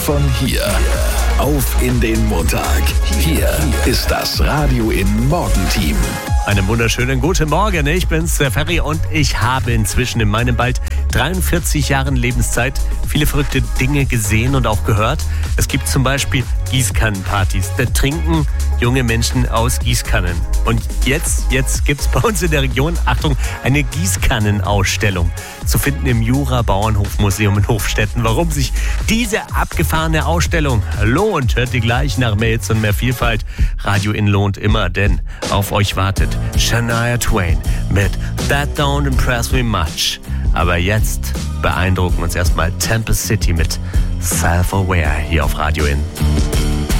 Von hier auf in den Montag. Hier ist das Radio in Morgenteam. Einen wunderschönen guten Morgen. Ich bin's, der Ferry, und ich habe inzwischen in meinen bald 43 Jahren Lebenszeit viele verrückte Dinge gesehen und auch gehört. Es gibt zum Beispiel Gießkannenpartys. Da trinken junge Menschen aus Gießkannen. Und jetzt gibt's bei uns in der Region, Achtung, eine Gießkannenausstellung zu finden im Jura-Bauernhof-Museum in Hofstetten. Warum sich diese abgefahrene Ausstellung lohnt, hört ihr gleich nach mehr Hits und mehr Vielfalt. Radio In lohnt immer, denn auf euch wartet Shania Twain mit That Don't Impress Me Much. Aber jetzt beeindrucken uns erstmal Temple City mit Self-Aware hier auf Radio In.